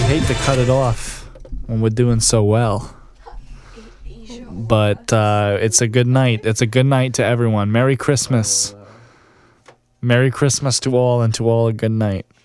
hate to cut it off when we're doing so well. But it's a good night. It's a good night to everyone. Merry Christmas. Merry Christmas to all, and to all a good night.